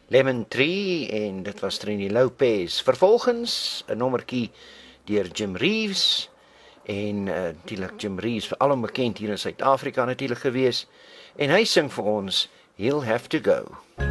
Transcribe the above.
Lemon Tree en dit was Trini Lopez. Vervolgens 'n nommertjie deur Jim Reeves en natuurlik Jim Reeves vir alom bekend hier in Suid-Afrika natuurlik gewees en hy sing vir ons He'll Have to Go.